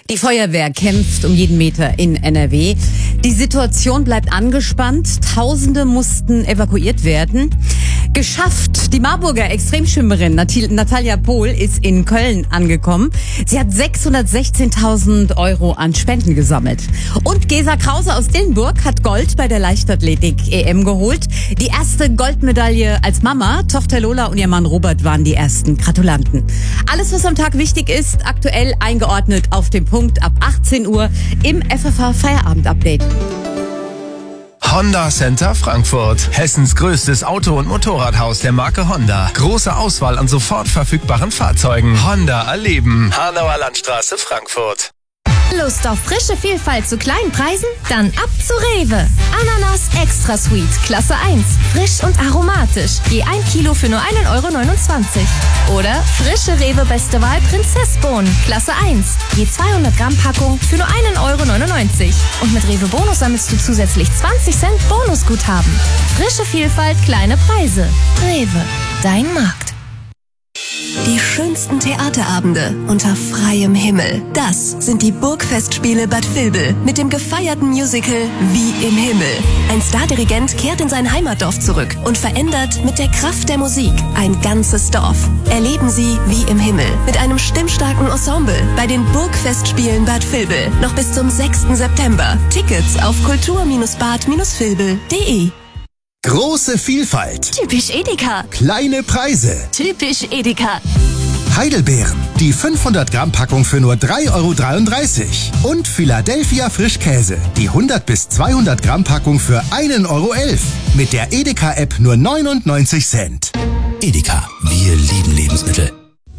Die Feuerwehr kämpft um jeden Meter in NRW. Die Situation bleibt angespannt. Tausende mussten evakuiert werden. Geschafft! Die Marburger Extremschwimmerin Natalia Pohl ist in Köln angekommen. Sie hat 616.000 € an Spenden gesammelt. Und Gesa Krause aus Dillenburg hat Gold bei der Leichtathletik-EM geholt. Die erste Goldmedaille als Mama. Tochter Lola und ihr Mann Robert waren die ersten Gratulanten. Alles, was am Tag wichtig ist, aktuell eingeordnet auf dem Punkt ab 18 Uhr im FFH Feierabend-Update. Honda Center Frankfurt. Hessens größtes Auto- und Motorradhaus der Marke Honda. Große Auswahl an sofort verfügbaren Fahrzeugen. Honda erleben. Hanauer Landstraße, Frankfurt. Lust auf frische Vielfalt zu kleinen Preisen? Dann ab zu Rewe. Ananas Extra Sweet, Klasse 1. Frisch und aromatisch. Je 1 Kilo für nur 1,29 €. Oder frische Rewe Beste Wahl Prinzessbohnen, Klasse 1. Je 200 Gramm Packung für nur 1,99 €. Und mit Rewe Bonus sammelst du zusätzlich 20 Cent Bonusguthaben. Frische Vielfalt, kleine Preise. Rewe, dein Markt. Die schönsten Theaterabende unter freiem Himmel. Das sind die Burgfestspiele Bad Vilbel mit dem gefeierten Musical Wie im Himmel. Ein Stardirigent kehrt in sein Heimatdorf zurück und verändert mit der Kraft der Musik ein ganzes Dorf. Erleben Sie Wie im Himmel mit einem stimmstarken Ensemble bei den Burgfestspielen Bad Vilbel noch bis zum 6. September. Tickets auf kultur-bad-vilbel.de. Große Vielfalt. Typisch Edeka. Kleine Preise. Typisch Edeka. Heidelbeeren. Die 500 Gramm Packung für nur 3,33 €. Und Philadelphia Frischkäse. Die 100 bis 200 Gramm Packung für 1,11 €. Mit der Edeka-App nur 99 Cent. Edeka. Wir lieben Lebensmittel.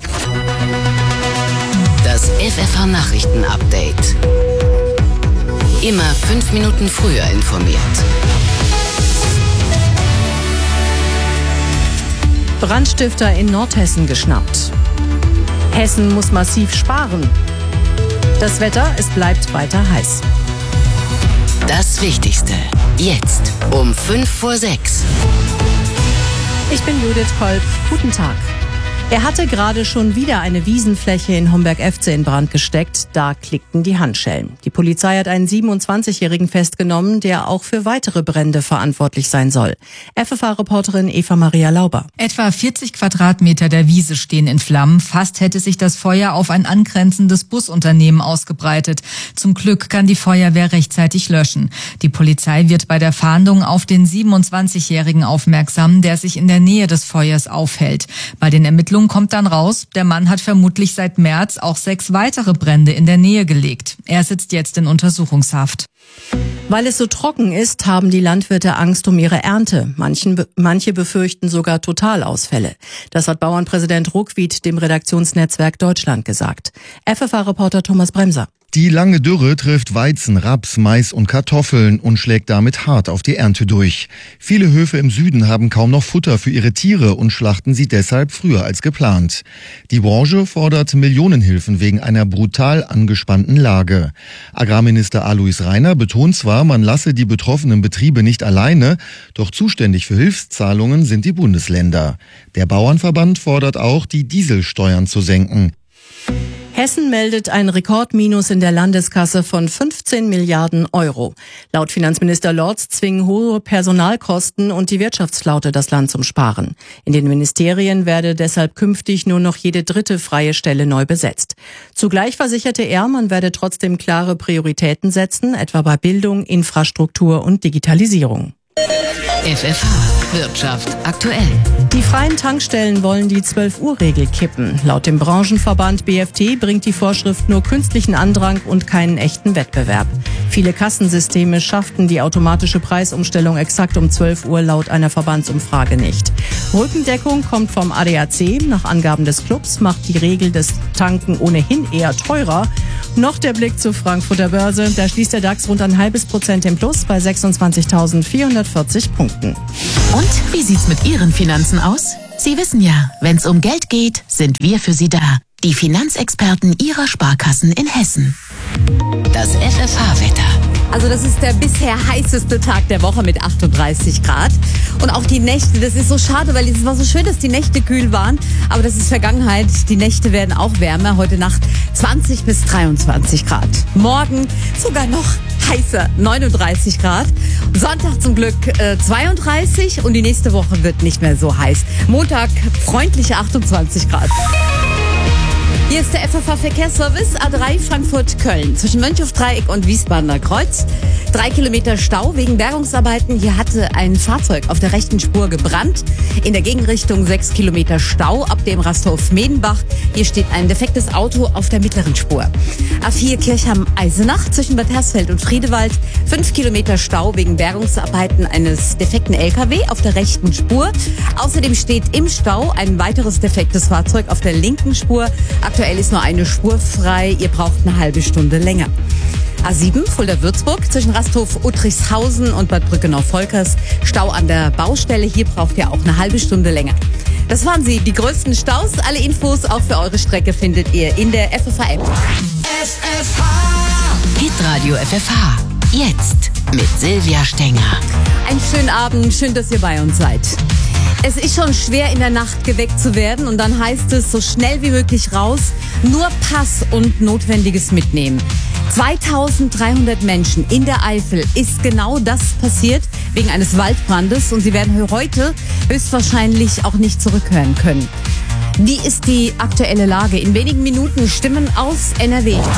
Das FFH Nachrichten-Update. Immer 5 Minuten früher informiert. Brandstifter in Nordhessen geschnappt. Hessen muss massiv sparen. Das Wetter, es bleibt weiter heiß. Das Wichtigste. Jetzt um 5:06 . Ich bin Judith Kolb. Guten Tag. Er hatte gerade schon wieder eine Wiesenfläche in Homberg-Efze in Brand gesteckt. Da klickten die Handschellen. Die Polizei hat einen 27-Jährigen festgenommen, der auch für weitere Brände verantwortlich sein soll. FFH-Reporterin Eva-Maria Lauber. Etwa 40 Quadratmeter der Wiese stehen in Flammen. Fast hätte sich das Feuer auf ein angrenzendes Busunternehmen ausgebreitet. Zum Glück kann die Feuerwehr rechtzeitig löschen. Die Polizei wird bei der Fahndung auf den 27-Jährigen aufmerksam, der sich in der Nähe des Feuers aufhält. Bei den Ermittlungen kommt dann raus, der Mann hat vermutlich seit März auch 6 weitere Brände in der Nähe gelegt. Er sitzt jetzt in Untersuchungshaft. Weil es so trocken ist, haben die Landwirte Angst um ihre Ernte. Manche befürchten sogar Totalausfälle. Das hat Bauernpräsident Ruckwied dem Redaktionsnetzwerk Deutschland gesagt. FFH-Reporter Thomas Bremser. Die lange Dürre trifft Weizen, Raps, Mais und Kartoffeln und schlägt damit hart auf die Ernte durch. Viele Höfe im Süden haben kaum noch Futter für ihre Tiere und schlachten sie deshalb früher als geplant. Die Branche fordert Millionenhilfen wegen einer brutal angespannten Lage. Agrarminister Alois Rainer betont zwar, man lasse die betroffenen Betriebe nicht alleine, doch zuständig für Hilfszahlungen sind die Bundesländer. Der Bauernverband fordert auch, die Dieselsteuern zu senken. Hessen meldet ein Rekordminus in der Landeskasse von 15 Milliarden €. Laut Finanzminister Lorz zwingen hohe Personalkosten und die Wirtschaftsflaute das Land zum Sparen. In den Ministerien werde deshalb künftig nur noch jede 3. freie Stelle neu besetzt. Zugleich versicherte er, man werde trotzdem klare Prioritäten setzen, etwa bei Bildung, Infrastruktur und Digitalisierung. FFH Wirtschaft aktuell. Die freien Tankstellen wollen die 12-Uhr-Regel kippen. Laut dem Branchenverband BFT bringt die Vorschrift nur künstlichen Andrang und keinen echten Wettbewerb. Viele Kassensysteme schafften die automatische Preisumstellung exakt um 12 Uhr laut einer Verbandsumfrage nicht. Rückendeckung kommt vom ADAC. Nach Angaben des Clubs macht die Regel des Tanken ohnehin eher teurer. Noch der Blick zur Frankfurter Börse. Da schließt der DAX rund 0,5% im Plus bei 26.440 Punkten. Und wie sieht's mit Ihren Finanzen aus? Sie wissen ja, wenn's um Geld geht, sind wir für Sie da. Die Finanzexperten Ihrer Sparkassen in Hessen. Das FFH-Wetter. Also das ist der bisher heißeste Tag der Woche mit 38 Grad. Und auch die Nächte, das ist so schade, weil es war so schön, dass die Nächte kühl waren. Aber das ist Vergangenheit. Die Nächte werden auch wärmer. Heute Nacht 20 bis 23 Grad. Morgen sogar noch heißer, 39 Grad. Sonntag zum Glück 32 und die nächste Woche wird nicht mehr so heiß. Montag freundliche 28 Grad. Hier ist der FFH-Verkehrsservice A3 Frankfurt-Köln zwischen Mönchhofdreieck und Wiesbadener Kreuz. 3 Kilometer Stau wegen Bergungsarbeiten. Hier hatte ein Fahrzeug auf der rechten Spur gebrannt. In der Gegenrichtung 6 Kilometer Stau ab dem Rasthof Medenbach. Hier steht ein defektes Auto auf der mittleren Spur. A4 Kirchheim-Eisenach zwischen Bad Hersfeld und Friedewald. 5 Kilometer Stau wegen Bergungsarbeiten eines defekten LKW auf der rechten Spur. Außerdem steht im Stau ein weiteres defektes Fahrzeug auf der linken Spur. Aktuell ist nur eine Spur frei. Ihr braucht eine halbe Stunde länger. A7 Fulda-Würzburg zwischen Rasthof Uttrichshausen und Bad Brückenau-Volkers. Stau an der Baustelle. Hier braucht ihr auch eine halbe Stunde länger. Das waren sie, die größten Staus. Alle Infos auch für eure Strecke findet ihr in der FFH-App. FFH! Hitradio FFH. Jetzt mit Silvia Stenger. Einen schönen Abend, schön, dass ihr bei uns seid. Es ist schon schwer, in der Nacht geweckt zu werden und dann heißt es, so schnell wie möglich raus, nur Pass und Notwendiges mitnehmen. 2300 Menschen in der Eifel ist genau das passiert wegen eines Waldbrandes und sie werden heute höchstwahrscheinlich auch nicht zurückhören können. Wie ist die aktuelle Lage? In wenigen Minuten Stimmen aus NRW.